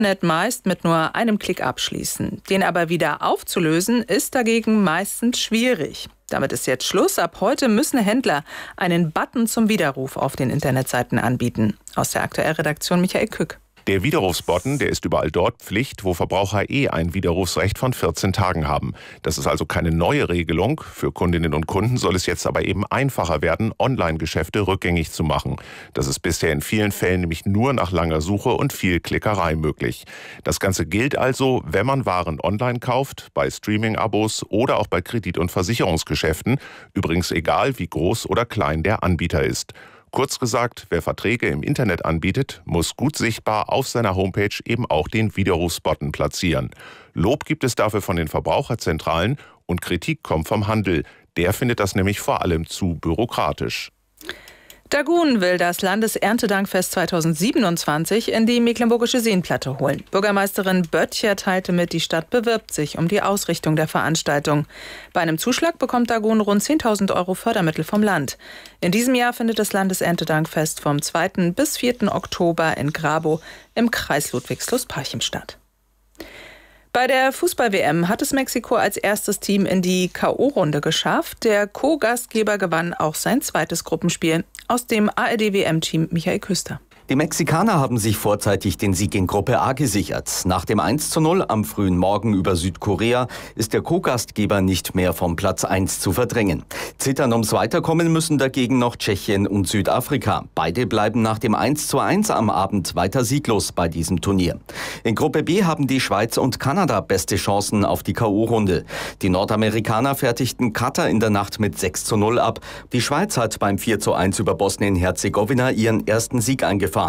Internet meist mit nur einem Klick abschließen. Den aber wieder aufzulösen, ist dagegen meistens schwierig. Damit ist jetzt Schluss. Ab heute müssen Händler einen Button zum Widerruf auf den Internetseiten anbieten. Aus der Aktuell-Redaktion Michael Kück. Der Widerrufsbutton, der ist überall dort Pflicht, wo Verbraucher ein Widerrufsrecht von 14 Tagen haben. Das ist also keine neue Regelung. Für Kundinnen und Kunden soll es jetzt aber eben einfacher werden, Online-Geschäfte rückgängig zu machen. Das ist bisher in vielen Fällen nämlich nur nach langer Suche und viel Klickerei möglich. Das Ganze gilt also, wenn man Waren online kauft, bei Streaming-Abos oder auch bei Kredit- und Versicherungsgeschäften. Übrigens egal, wie groß oder klein der Anbieter ist. Kurz gesagt, wer Verträge im Internet anbietet, muss gut sichtbar auf seiner Homepage eben auch den Widerrufsbutton platzieren. Lob gibt es dafür von den Verbraucherzentralen und Kritik kommt vom Handel. Der findet das nämlich vor allem zu bürokratisch. Dagun will das Landeserntedankfest 2027 in die Mecklenburgische Seenplatte holen. Bürgermeisterin Böttcher teilte mit, die Stadt bewirbt sich um die Ausrichtung der Veranstaltung. Bei einem Zuschlag bekommt Dagun rund 10.000 € Fördermittel vom Land. In diesem Jahr findet das Landeserntedankfest vom 2. bis 4. Oktober in Grabow im Kreis Ludwigslust-Parchim statt. Bei der Fußball-WM hat es Mexiko als erstes Team in die K.O.-Runde geschafft. Der Co-Gastgeber gewann auch sein zweites Gruppenspiel. Aus dem ARD-WM-Team Michael Küster. Die Mexikaner haben sich vorzeitig den Sieg in Gruppe A gesichert. Nach dem 1:0 am frühen Morgen über Südkorea ist der Co-Gastgeber nicht mehr vom Platz 1 zu verdrängen. Zittern ums Weiterkommen müssen dagegen noch Tschechien und Südafrika. Beide bleiben nach dem 1:1 am Abend weiter sieglos bei diesem Turnier. In Gruppe B haben die Schweiz und Kanada beste Chancen auf die K.O.-Runde. Die Nordamerikaner fertigten Katar in der Nacht mit 6:0 ab. Die Schweiz hat beim 4:1 über Bosnien-Herzegowina ihren ersten Sieg eingefahren.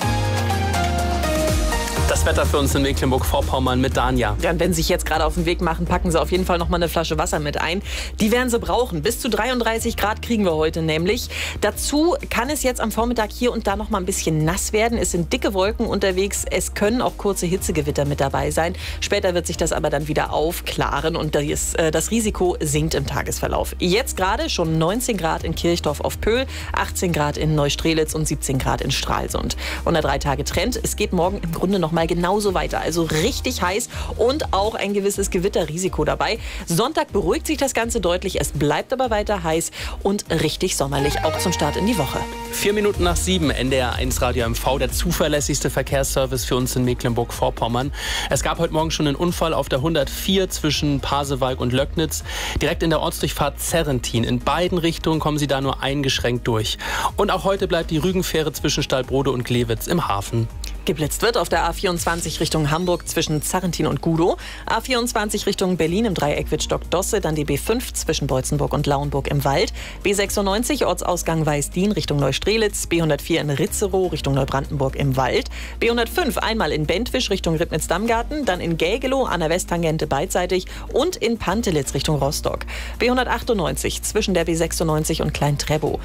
Das Wetter für uns in Mecklenburg-Vorpommern mit Danja. Ja, und wenn Sie sich jetzt gerade auf den Weg machen, packen Sie auf jeden Fall noch mal eine Flasche Wasser mit ein. Die werden Sie brauchen. Bis zu 33 Grad kriegen wir heute nämlich. Dazu kann es jetzt am Vormittag hier und da noch mal ein bisschen nass werden. Es sind dicke Wolken unterwegs. Es können auch kurze Hitzegewitter mit dabei sein. Später wird sich das aber dann wieder aufklaren und das Risiko sinkt im Tagesverlauf. Jetzt gerade schon 19 Grad in Kirchdorf auf Pöhl, 18 Grad in Neustrelitz und 17 Grad in Stralsund. Und der 3-Tage-Trend. Es geht morgen im Grunde noch mal genauso weiter. Also richtig heiß und auch ein gewisses Gewitterrisiko dabei. Sonntag beruhigt sich das Ganze deutlich. Es bleibt aber weiter heiß und richtig sommerlich, auch zum Start in die Woche. 4 Minuten nach 7, NDR 1 Radio MV, der zuverlässigste Verkehrsservice für uns in Mecklenburg-Vorpommern. Es gab heute Morgen schon einen Unfall auf der 104 zwischen Pasewalk und Löcknitz, direkt in der Ortsdurchfahrt Zerrentin. In beiden Richtungen kommen Sie da nur eingeschränkt durch. Und auch heute bleibt die Rügenfähre zwischen Stalbrode und Glewitz im Hafen. Geblitzt wird auf der A24 Richtung Hamburg zwischen Zerrentin und Gudow, A24 Richtung Berlin im Dreieck Wittstock-Dosse, dann die B5 zwischen Beutzenburg und Lauenburg im Wald, B96 Ortsausgang Weißdien Richtung Neustrelitz, B104 in Ritzerow Richtung Neubrandenburg im Wald, B105 einmal in Bentwisch Richtung Ribnitz-Dammgarten, dann in Gägelow an der Westtangente beidseitig und in Pantelitz Richtung Rostock, B198 zwischen der B96 und Klein-Trebow,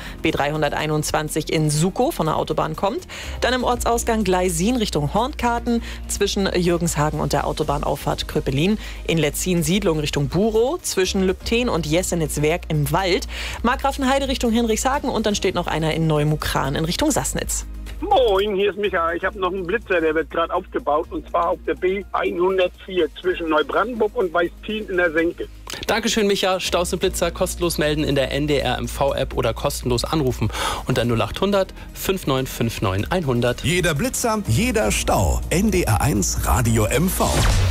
B321 in Sukow von der Autobahn kommt, dann im Ortsausgang Gleisin Richtung Hornkarten zwischen Jürgenshagen und der Autobahnauffahrt Kröpelin, in Letzin-Siedlung Richtung Burow, zwischen Lübten und Jessenitz-Werk im Wald, Markgrafenheide Richtung Hinrichshagen und dann steht noch einer in Neumukran in Richtung Sassnitz. Moin, hier ist Michael. Ich habe noch einen Blitzer, der wird gerade aufgebaut und zwar auf der B104 zwischen Neubrandenburg und Weißdien in der Senke. Dankeschön, Micha. Staus und Blitzer kostenlos melden in der NDR MV-App oder kostenlos anrufen unter 0800 5959 100. Jeder Blitzer, jeder Stau. NDR 1 Radio MV.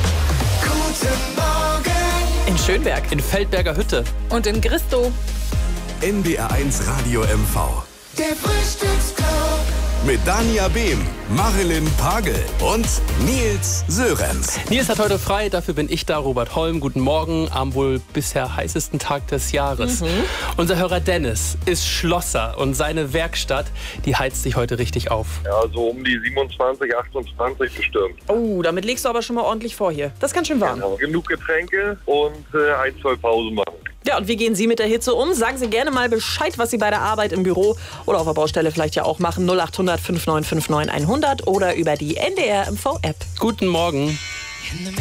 Guten Morgen. In Schönberg, In Feldberger Hütte. Und in Gristow. NDR 1 Radio MV. Der Frühstücksclub. Mit Dania Behm, Marilyn Pagel und Nils Sörenz. Nils hat heute frei, dafür bin ich da, Robert Holm. Guten Morgen am wohl bisher heißesten Tag des Jahres. Unser Hörer Dennis ist Schlosser und seine Werkstatt, die heizt sich heute richtig auf. Ja, so um die 27, 28 bestimmt. Oh, damit legst du aber schon mal ordentlich vor hier. Das ist ganz schön warm. Genau. Genug Getränke und 1-2 Pause machen. Ja, und wie gehen Sie mit der Hitze um? Sagen Sie gerne mal Bescheid, was Sie bei der Arbeit im Büro oder auf der Baustelle vielleicht ja auch machen. 0800 5959 100 oder über die NDR MV App. Guten Morgen.